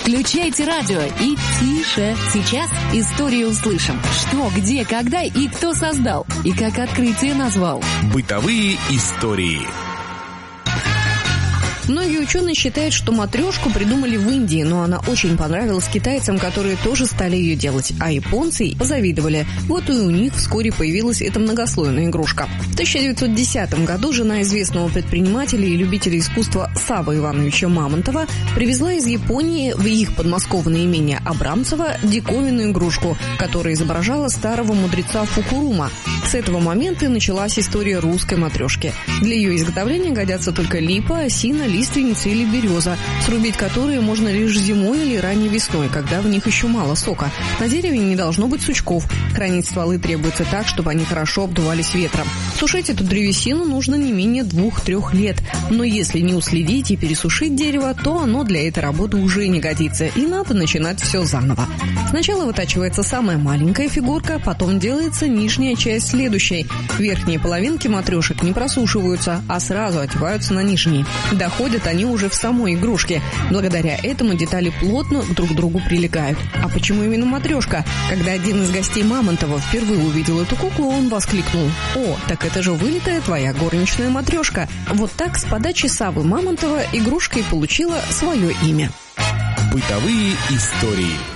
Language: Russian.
Включайте радио и тише. Сейчас историю услышим. Что, где, когда и кто создал. И как открытие назвал. Бытовые истории. Многие ученые считают, что матрешку придумали в Индии, но она очень понравилась китайцам, которые тоже стали ее делать, а японцы позавидовали. Вот и у них вскоре появилась эта многослойная игрушка. В 1910 году жена известного предпринимателя и любителя искусства Савы Ивановича Мамонтова привезла из Японии в их подмосковное имение Абрамцево диковинную игрушку, которая изображала старого мудреца Фукурума. С этого момента и началась история русской матрешки. Для ее изготовления годятся только липа, осина, лиственница или береза, срубить которые можно лишь зимой или ранней весной, когда в них еще мало сока. На дереве не должно быть сучков. Хранить стволы требуется так, чтобы они хорошо обдувались ветром. Сушить эту древесину нужно не менее 2-3 лет. Но если не уследить и пересушить дерево, то оно для этой работы уже не годится, и надо начинать все заново. Сначала вытачивается самая маленькая фигурка, потом делается нижняя часть следующей. Верхние половинки матрешек не просушиваются, а сразу одеваются на нижние. Доходят они уже в самой игрушке. Благодаря этому детали плотно друг к другу прилегают. А почему именно матрешка? Когда один из гостей Мамонтова впервые увидел эту куклу, он воскликнул: «О, так это же вылитая твоя горничная матрешка». Вот так с подачи Савы Мамонтова игрушка и получила свое имя. Бытовые истории.